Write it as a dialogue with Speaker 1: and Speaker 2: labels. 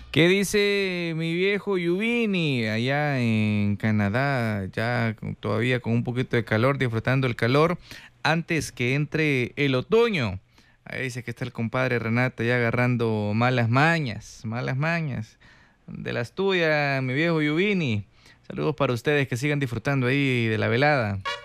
Speaker 1: ¿Qué dice mi viejo Yuvini allá en Canadá? Ya todavía con un poquito de calor, disfrutando el calor antes que entre el otoño. Ahí dice que está el compadre Renata ya agarrando malas mañas. De las tuyas, mi viejo Yuvini. Saludos para ustedes que sigan disfrutando ahí de la velada.